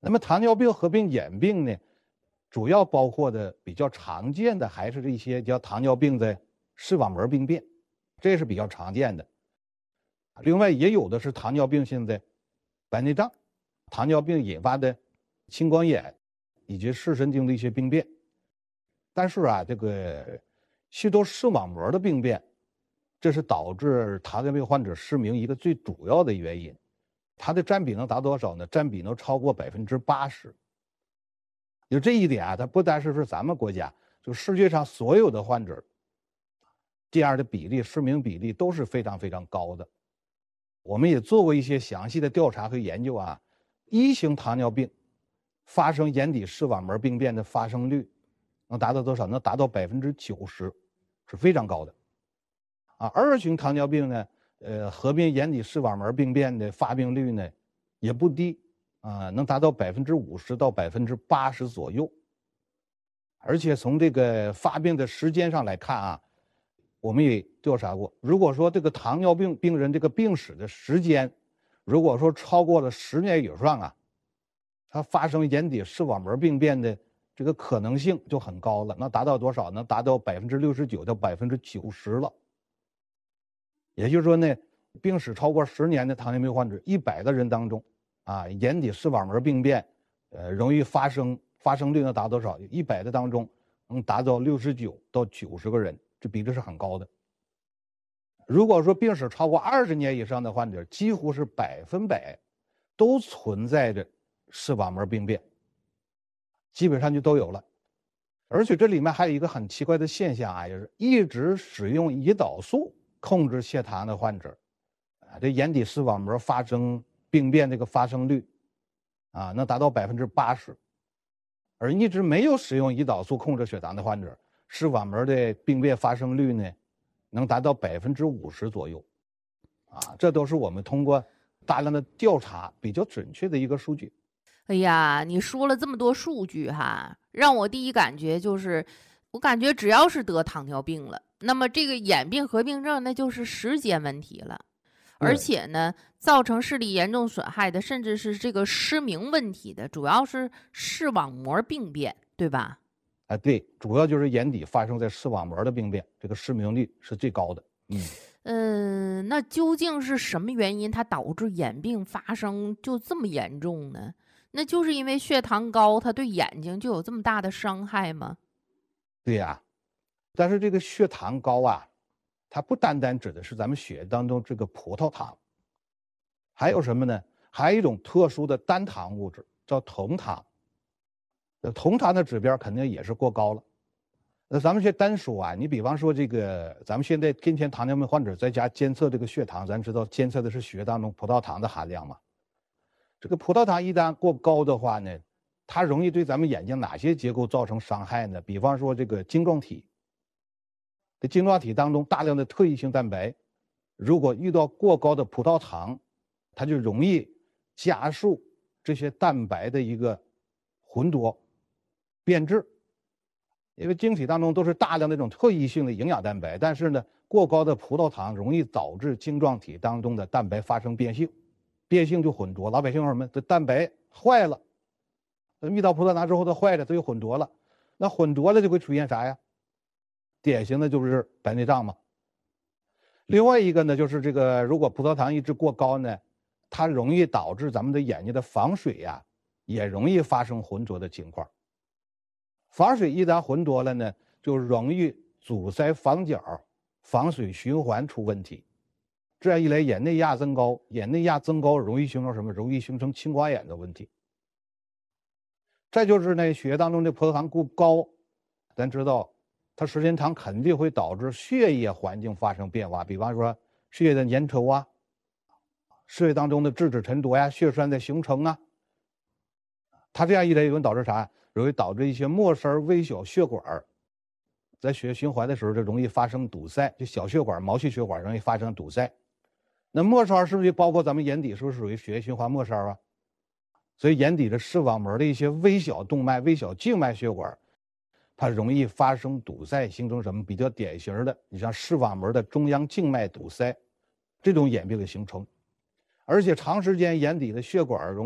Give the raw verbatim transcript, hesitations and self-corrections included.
那么糖尿病合并眼病呢，主要包括的比较常见的还是这些叫糖尿病的视网膜病变，这是比较常见的。另外也有的是糖尿病性的白内障，糖尿病引发的青光眼以及视神经的一些病变。但是啊，这个虚脱视网膜的病变，这是导致糖尿病患者失明一个最主要的原因。它的占比能达多少呢？占比能超过百分之八十。就这一点啊，它不单是说咱们国家，就世界上所有的患者，这样的比例，失明比例都是非常非常高的。我们也做过一些详细的调查和研究啊，一型糖尿病发生眼底视网膜病变的发生率能达到多少？能达到百分之九十，是非常高的。啊，二型糖尿病呢？呃，合并眼底视网膜病变的发病率呢，也不低啊，能达到百分之五十到百分之八十左右。而且从这个发病的时间上来看啊，我们也调查过，如果说这个糖尿病病人这个病史的时间，如果说超过了十年以上啊，他发生眼底视网膜病变的这个可能性就很高了，能达到多少？能达到百分之六十九到百分之九十了。也就是说呢，病史超过十年的糖尿病患者，一百个人当中，啊，眼底视网膜病变，呃，容易发生，发生率能达多少？一百个当中能达到六十九到九十个人，这比例是很高的。如果说病史超过二十年以上的患者，几乎是百分百都存在着视网膜病变，基本上就都有了。而且这里面还有一个很奇怪的现象啊，就是一直使用胰岛素控制血糖的患者，啊，这眼底视网膜发生病变这个发生率，啊，能达到百分之八十，而一直没有使用胰岛素控制血糖的患者，视网膜的病变发生率呢，能达到百分之五十左右，啊，这都是我们通过大量的调查比较准确的一个数据。 哎呀，你说了这么多数据哈，让我第一感觉就是，我感觉只要是得糖尿病了，那么这个眼病合并症那就是时间问题了。而且呢，造成视力严重损害的，甚至是这个失明问题的，主要是视网膜病变，对吧？ 啊，对，主要就是眼底发生在视网膜的病变，这个失明率是最高的。嗯， 嗯、呃，那究竟是什么原因它导致眼病发生就这么严重呢？那就是因为血糖高，它对眼睛就有这么大的伤害吗？ 对呀、啊，但是这个血糖高啊，它不单单指的是咱们血液当中这个葡萄糖，还有什么呢？还有一种特殊的单糖物质叫酮糖。酮糖的指标肯定也是过高了。那咱们先单说啊，你比方说这个，咱们现在今天糖尿病患者在家监测这个血糖，咱知道监测的是血当中葡萄糖的含量嘛。这个葡萄糖一旦过高的话呢，它容易对咱们眼睛哪些结构造成伤害呢？比方说这个晶状体，这晶状体当中大量的特异性蛋白，如果遇到过高的葡萄糖，它就容易加速这些蛋白的一个混浊、变质。因为晶体当中都是大量的这种特异性的营养蛋白，但是呢，过高的葡萄糖容易导致晶状体当中的蛋白发生变性，变性就混浊。老百姓说什么？这蛋白坏了，遇到葡萄糖之后它坏了，它就混浊了。那混浊了就会出现啥呀？典型的就是白内障嘛。另外一个呢，就是这个如果葡萄糖一直过高呢，它容易导致咱们的眼睛的防水呀，也容易发生浑浊的情况。防水一旦浑浊了呢，就容易阻塞房角，防水循环出问题。这样一来，眼内压增高，眼内压增高容易形成什么？容易形成青光眼的问题。再就是呢，血液当中的葡萄糖过高，咱知道它时间长肯定会导致血液环境发生变化，比方说血液的粘稠啊，血液当中的质子沉着呀，血栓的形成啊。它这样一来，容易导致啥？容易导致一些末梢微小血管在血液循环的时候就容易发生堵塞，就小血管、毛细血管容易发生堵塞。那末梢是不是包括咱们眼底？是不是属于血液循环末梢啊？所以眼底的视网膜的一些微小动脉、微小静脉血管，它容易发生堵塞，形成什么比较典型的？你像视网膜的中央静脉堵塞，这种眼病的形成，而且长时间眼底的血管容